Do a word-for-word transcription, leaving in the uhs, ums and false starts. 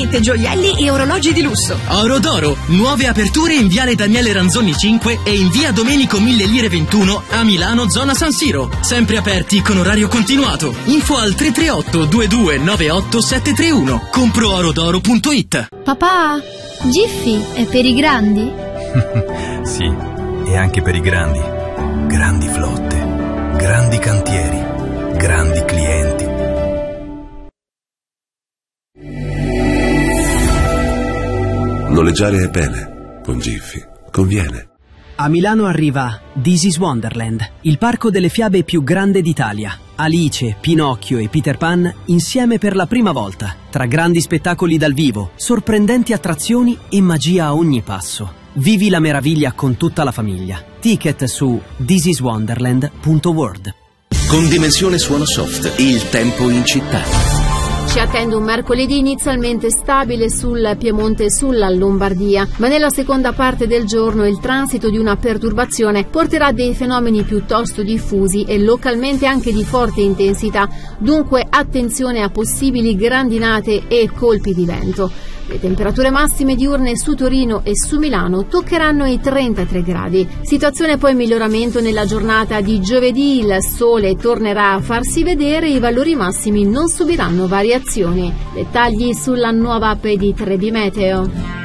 mobilette, gioielli e orologi di lusso. Oro d'Oro, nuove aperture in viale Daniele Ranzoni cinque e in via Domenico Mille Lire ventuno a Milano, zona San Siro. Sempre aperti con orario continuato. Info al tre tre otto due due nove otto sette tre uno. compro oro d'oro punto it. Papà, Jiffy è per i grandi? Sì, e anche per i grandi. Grandi flotte, grandi cantieri, grandi clienti. Noleggiare è bene, con Jiffy conviene. A Milano arriva This is Wonderland, il parco delle fiabe più grande d'Italia. Alice, Pinocchio e Peter Pan insieme per la prima volta, tra grandi spettacoli dal vivo, sorprendenti attrazioni e magia a ogni passo. Vivi la meraviglia con tutta la famiglia. Ticket su this is wonderland punto world. Con Dimensione Suono Soft, il tempo in città. Ci attende un mercoledì inizialmente stabile sul Piemonte e sulla Lombardia, ma nella seconda parte del giorno il transito di una perturbazione porterà dei fenomeni piuttosto diffusi e localmente anche di forte intensità, dunque attenzione a possibili grandinate e colpi di vento. Le temperature massime diurne su Torino e su Milano toccheranno i trentatré gradi. Situazione poi in miglioramento nella giornata di giovedì, il sole tornerà a farsi vedere e i valori massimi non subiranno variazioni. Dettagli sulla nuova app di tre B Meteo.